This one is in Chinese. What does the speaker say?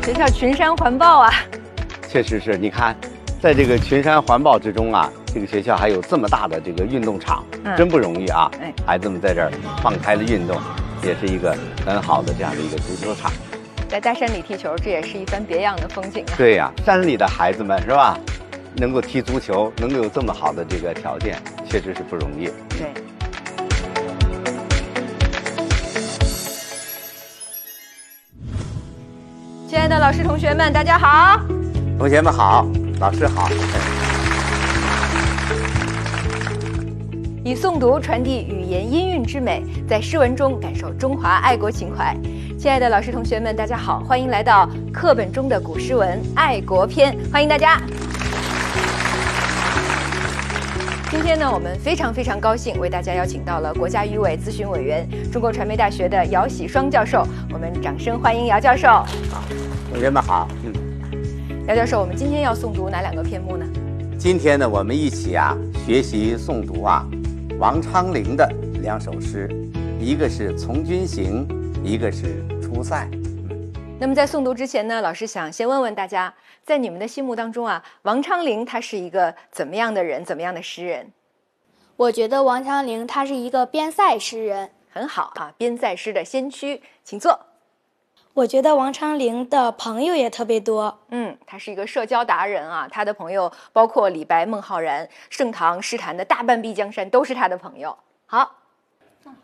学校群山环抱啊。 确实是，你看，在这个群山环抱之中啊，这个学校还有这么大的这个运动场，真不容易啊！孩子们在这儿放开了运动，也是一个很好的这样的一个足球场。 在大山里踢球，这也是一番别样的风景啊。 对呀，山里的孩子们是吧？能够踢足球，能够有这么好的这个条件，确实是不容易。 对。亲爱的老师、同学们，大家好！ 同学们好，老师好。 以诵读传递语言音韵之美，在诗文中感受中华爱国情怀。亲爱的老师、同学们，大家好，欢迎来到课本中的古诗文爱国篇，欢迎大家。今天呢，我们非常高兴为大家邀请到了国家语委咨询委员、中国传媒大学的姚喜双教授，我们掌声欢迎姚教授。 好，同学们好。 姚教授，我们今天要诵读哪两个篇目呢？ 今天呢，我们一起学习诵读王昌龄的2首诗，一个是《从军行》，一个是《出塞》。 那么在诵读之前呢，老师想先问问大家，在你们的心目当中王昌龄他是一个怎么样的人，怎么样的诗人？ 我觉得王昌龄他是一个边塞诗人。 很好边塞诗的先驱，请坐。 我觉得王昌龄的朋友也特别多。 他是一个社交达人他的朋友包括李白、孟浩然，盛唐诗坛的大半壁江山都是他的朋友。好，